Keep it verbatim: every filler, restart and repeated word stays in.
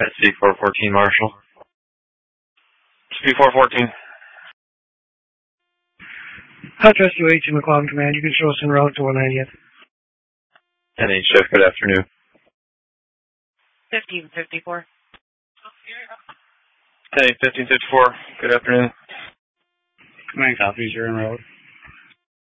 That's C four fourteen, Marshall. C four fourteen. Hot Rescue eight two McClellan Command. You can show us en route to one ninetieth. N H F, good afternoon. fifteen fifty-four. Hey, fifteen fifty-four, good afternoon. Command copies, you're en route.